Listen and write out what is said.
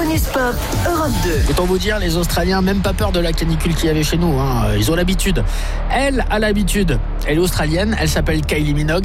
Bonus Pop, Europe 2. Autant vous dire, les Australiens, même pas peur de la canicule qu'il y avait chez nous. Ils ont l'habitude. Elle a l'habitude. Elle est australienne, elle s'appelle Kylie Minogue.